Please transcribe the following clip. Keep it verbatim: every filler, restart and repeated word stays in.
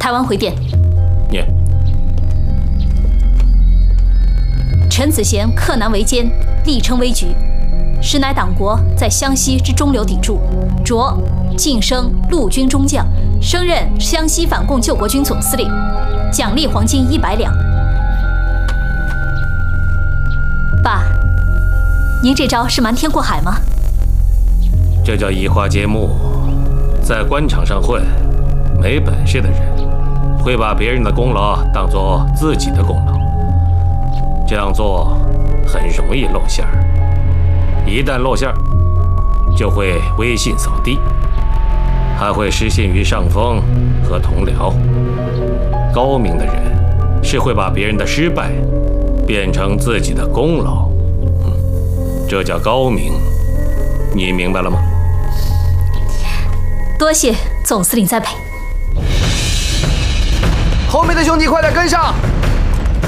台湾回电。 念。 陈子贤克难为奸，力称危局，实乃党国在湘西之中流砥柱，着晋升陆军中将，升任湘西反共救国军总司令，奖励黄金一百两。爸，您这招是瞒天过海吗？ 这叫移花接木。在官场上混，没本事的人会把别人的功劳当作自己的功劳，这样做很容易露馅儿。一旦露馅儿，就会威信扫地，还会失信于上峰和同僚。高明的人是会把别人的失败变成自己的功劳，嗯，这叫高明。你明白了吗？ 多谢总司令栽培。 后面的兄弟快点跟上！